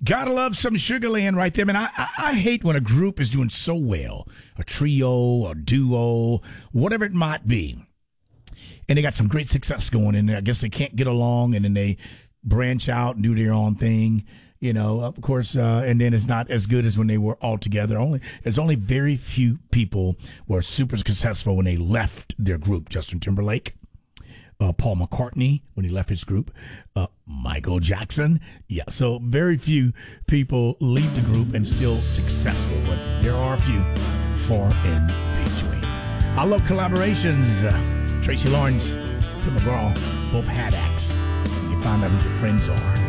Gotta love some Sugarland right there. Man, I hate when a group is doing so well, a trio, a duo, whatever it might be, and they got some great success going in there. I guess they can't get along, and then they branch out and do their own thing. Of course, and then it's not as good as when they were all together. There's only very few people were super successful when they left their group. Justin Timberlake, Paul McCartney when he left his group, Michael Jackson. Yeah, so very few people leave the group and still successful, but there are a few far in between. I love collaborations. Tracy Lawrence, Tim McGraw, both had acts. You can find out who your friends are.